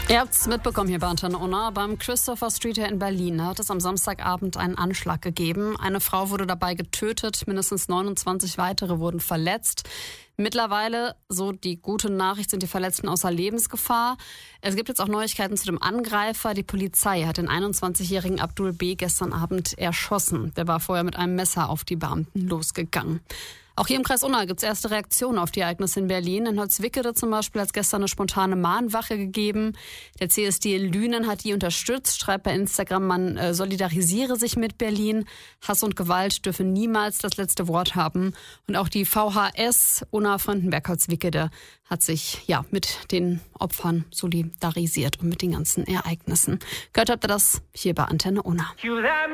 Ihr habt es mitbekommen hier bei Antenne Unna. Beim Christopher Street hier in Berlin hat es am Samstagabend einen Anschlag gegeben. Eine Frau wurde dabei getötet, mindestens 29 weitere wurden verletzt. Mittlerweile, so die gute Nachricht, sind die Verletzten außer Lebensgefahr. Es gibt jetzt auch Neuigkeiten zu dem Angreifer. Die Polizei hat den 21-jährigen Abdul B. gestern Abend erschossen. Der war vorher mit einem Messer auf die Beamten losgegangen. Auch hier im Kreis Unna gibt es erste Reaktionen auf die Ereignisse in Berlin. In Holzwickede zum Beispiel hat es gestern eine spontane Mahnwache gegeben. Der CSD in Lünen hat die unterstützt, schreibt bei Instagram, man solidarisiere sich mit Berlin. Hass und Gewalt dürfen niemals das letzte Wort haben. Und auch die VHS Unna-Fröndenberg-Holzwickede hat sich mit den Opfern solidarisiert und mit den ganzen Ereignissen. Gehört habt ihr das hier bei Antenne Unna.